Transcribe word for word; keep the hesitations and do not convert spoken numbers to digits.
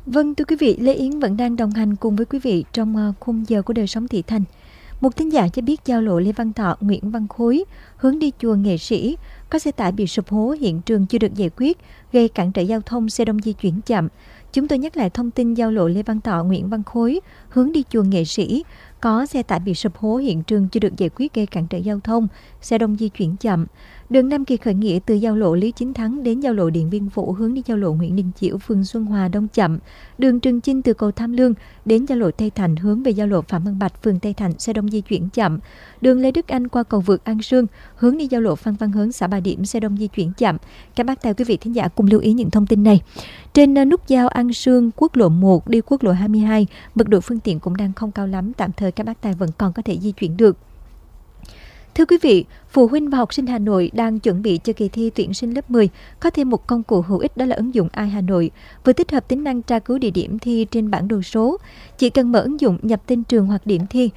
Vâng, thưa quý vị, Lê Yến vẫn đang đồng hành cùng với quý vị trong uh, khung giờ của đời sống thị thành. Một thính giả cho biết giao lộ Lê Văn Thọ, Nguyễn Văn Khối, hướng đi chùa Nghệ Sĩ, có xe tải bị sụp hố, hiện trường chưa được giải quyết, gây cản trở giao thông, xe đông di chuyển chậm. Chúng tôi nhắc lại thông tin giao lộ Lê Văn Thọ, Nguyễn Văn Khối, hướng đi chùa Nghệ Sĩ, có xe tải bị sụp hố, hiện trường chưa được giải quyết, gây cản trở giao thông, xe đông di chuyển chậm. Đường Nam Kỳ khởi nghĩa từ giao lộ Lý Chính Thắng đến giao lộ Điện Biên Phủ, hướng đi giao lộ Nguyễn Đình Chiểu, phường Xuân Hòa đông chậm. Đường Trường Chinh từ cầu Tham Lương đến giao lộ Tây Thành, hướng về giao lộ Phạm Văn Bạch, phường Tây Thành, xe đông di chuyển chậm. Đường Lê Đức Anh qua cầu vượt An Sương, hướng đi giao lộ Phan Văn Hớn, xã Bà Điểm, xe đông di chuyển chậm. Các bác tài quý vị thính giả cùng lưu ý những thông tin này. Trên nút giao An Sương, quốc lộ một đi quốc lộ hai mươi hai, mật độ phương tiện cũng đang không cao lắm, tạm thời các bác tài vẫn còn có thể di chuyển được. Thưa quý vị, phụ huynh và học sinh Hà Nội đang chuẩn bị cho kỳ thi tuyển sinh lớp mười có thêm một công cụ hữu ích, đó là ứng dụng i Hà Nội, vừa tích hợp tính năng tra cứu địa điểm thi trên bản đồ số. Chỉ cần mở ứng dụng, nhập tên trường hoặc điểm thi,